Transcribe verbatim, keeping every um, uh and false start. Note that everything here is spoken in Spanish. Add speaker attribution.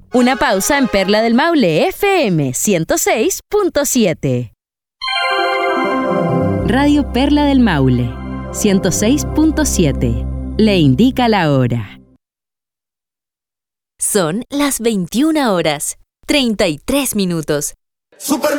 Speaker 1: Una pausa en Perla del Maule F M ciento seis punto siete. Radio Perla del Maule ciento seis punto siete. Le indica la hora.
Speaker 2: Son las veintiuna horas, treinta y tres minutos.
Speaker 3: Super